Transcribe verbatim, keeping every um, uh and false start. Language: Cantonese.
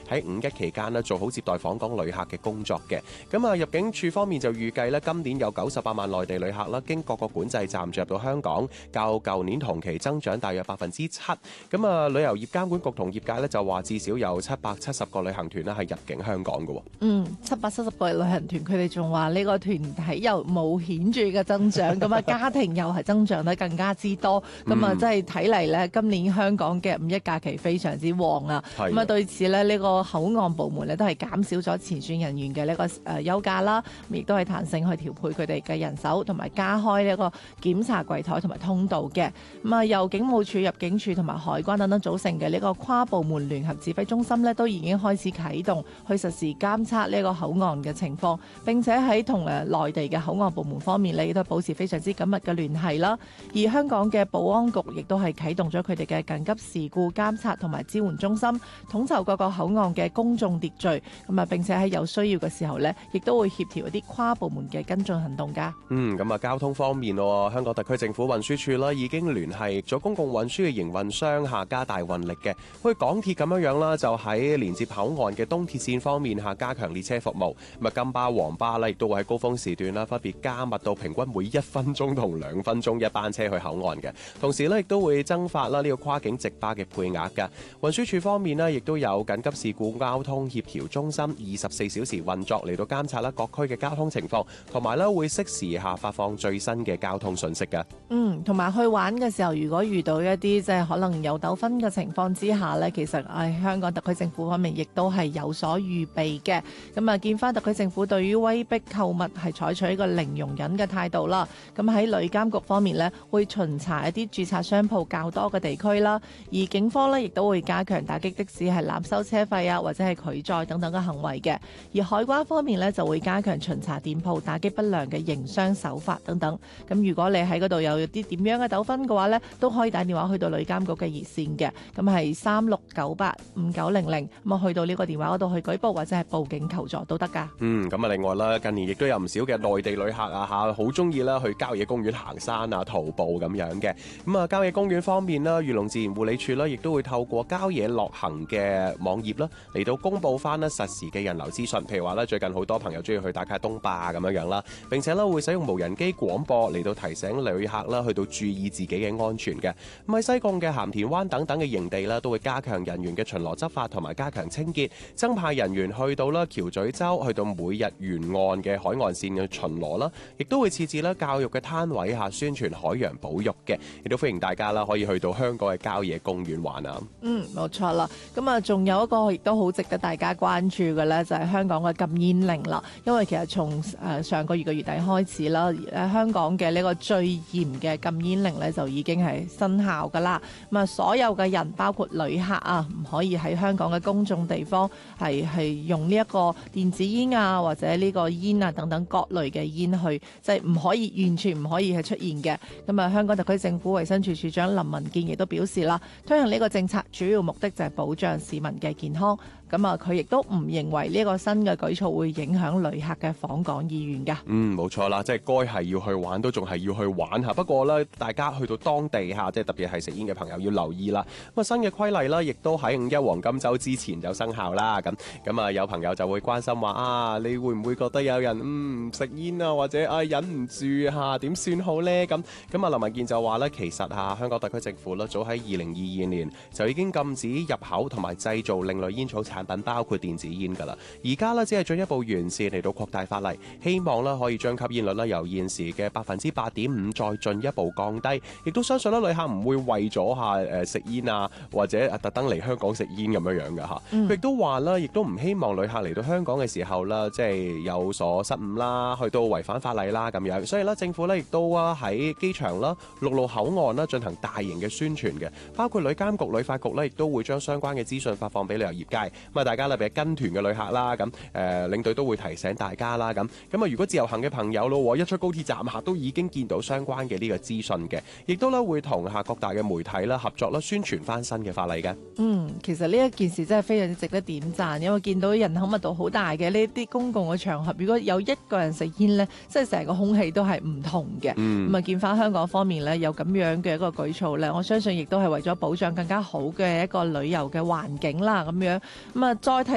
喺五一期間咧做好接待訪港旅客嘅工作嘅。咁啊，入境處方面就預計咧今年有九十八萬內地旅客啦，經各個管制站進入到香港，較舊年同期增長大約百分之七。咁啊，旅遊業監管局同業界咧就話至少有七百七十個旅行團咧係入境香港嘅。 嗯，七百七十個旅行團，佢哋仲話呢個團體又冇顯著嘅增長，咁啊家庭又係增長得更加之多，咁啊真係睇嚟咧，今年香港嘅五一假期非常之旺啊！咁啊對此咧，呢個口岸部門咧都係減少咗前線人員嘅呢個誒休假啦，亦都係彈性去調配佢哋嘅人手，同埋加開呢個檢查櫃台同埋通道嘅。咁啊，由警務處、入境處同埋海關等等組成嘅呢個跨部門聯合指揮中心咧，都已經開始啟動去實時監測呢個口岸嘅情況，並且喺同誒內地嘅口岸部門方面咧，亦都保持非常之緊密嘅聯繫啦。而香港嘅保安局亦都係啟動咗佢哋嘅緊急事故監察同埋支援中心，統籌各個口岸嘅公眾秩序，咁啊並且喺有需要嘅時候咧，亦都會協調一啲跨部門嘅跟進行動㗎。 嗯，咁啊交通方面咯，香港特區政府運輸署啦已經聯繫咗公共運輸嘅營運商下加大運力嘅，好似港鐵咁樣樣啦，就喺連接口岸嘅東鐵線方面下加強列車服務。咁啊金巴、黃巴咧亦都會喺高峰時段啦，分別加密到平均每一分鐘同兩分鐘一班車去口岸嘅。同時咧亦都會增發啦呢個跨境直巴嘅配額㗎。運輸署方面呢，亦都有緊急事故交通協調中心二十四小時運作嚟到監察啦各區嘅交通情況，同埋咧會適時下發放最新嘅交通信息㗎。 嗯，同埋去玩嘅時候，如果遇到一啲即係可能有糾紛嘅情況之下呢，其實誒香港特區政府方面亦都係有所預備嘅。咁啊，見翻特區政府對於威逼購物係採取一個零容忍嘅態度啦。咁喺旅監局方面呢，會巡查一啲註冊商鋪較多嘅地區啦。而警方呢，亦都會加強打擊的士係濫收車費啊，或者係拒載等等嘅行為嘅。而海關方面呢，就會加強巡查店鋪，打擊不良嘅營商手法等等。咁如果你喺嗰度有啲點樣嘅糾紛嘅話呢，都可以打電話去到旅監局嘅熱線嘅，咁係三六九八五九零零，咁啊去到呢個電話嗰度去舉報或者係報警求助都得㗎。 嗯，咁啊另外啦，近年亦都有唔少嘅內地旅客啊嚇，好中意啦去郊野公園行山啊、徒步咁樣嘅。咁啊郊野公園方面啦，漁農自然護理署啦，亦都會透過郊野樂行嘅網頁啦，嚟到公佈翻咧實時嘅人流資訊。譬如話咧，最近好多朋友中意去打卡東壩咁樣樣啦，並且咧會使用無人機廣播嚟到提醒旅客啦，去到注意自己嘅安全嘅。咁喺西貢嘅鹹田灣等等嘅營地啦，都會加強人員嘅巡邏執法同埋加強清潔，增派人員去到啦橋咀洲，去到每日沿岸嘅海岸線嘅巡邏啦，亦都會設置啦教育嘅攤位下宣傳海洋保育嘅，亦都歡迎大家啦可以去到香港嘅郊野公園玩啊。 嗯，冇錯啦。咁啊，仲有一個亦都好值得大家關注嘅咧，就係香港嘅禁煙令啦。因為其實從誒上個月嘅月底開始啦，誒香港嘅呢個最嚴嘅禁煙令咧就已經係生效噶啦。咁啊，所有嘅人包括旅客啊，唔可以喺香港嘅公眾地方係係用呢一個電子煙啊，或者呢個煙啊等等各類嘅煙去，即係唔可以完全唔可以係出現嘅。咁啊，香港特區政府衛生署署長林文健亦都表示啦，推行呢個政策主要目的就係保障市民嘅健康。咁啊，佢亦都唔認為呢個新嘅舉措會影響旅客嘅訪港意願㗎。 嗯，冇錯啦，即係該係要去玩都仲係要去玩嚇。不過咧，大家去到當地嚇，即係特別係食煙嘅朋友要留意啦。咁啊，新嘅規例啦，亦都喺五一黃金週之前就生效啦。咁咁啊，有朋友就會關心話啊，你會唔會覺得有人嗯食煙啊，或者啊忍唔住嚇點算好呢？咁咁啊，林文健就話咧，其實嚇香港特區政府咧，早喺二零二二年就已經禁止入口同埋製造另類煙草產品，包括電子煙㗎啦。而家咧只係進一步完善嚟到擴大法例，希望咧可以將吸煙率咧由現時嘅百分之八點五再進一步降低。亦都相信咧旅客唔會為咗下誒食煙啊，或者特登嚟香港食煙咁樣樣嘅嚇。佢亦都話啦，亦都唔希望旅客嚟到香港嘅時候啦，即係有所失誤啦，去到違反法例啦咁樣。所以咧政府咧亦都啊喺機場啦、陸路口岸啦進行大型嘅宣傳嘅，包括旅監局、旅發局咧亦都會將相關嘅資訊發放俾旅遊業界。咁啊，大家咧俾跟團嘅旅客啦，咁誒、呃、領隊都會提醒大家啦，咁咁啊，如果自由行嘅朋友咯，一出高鐵站下都已經見到相關嘅呢個資訊嘅，亦都咧會同下各大嘅媒體啦合作啦，宣傳翻新嘅法例嘅。嗯， 其實呢一件事真係非常之值得點讚，因為見到人口密度好大嘅呢啲公共嘅場合，如果有一個人食煙呢，即係成個空氣都係唔同嘅。咁、嗯、啊，見翻香港方面呢，有咁樣嘅一個舉措呢，我相信亦都係為咗保障更加好嘅一個旅遊嘅環境啦，咁樣咁啊，再提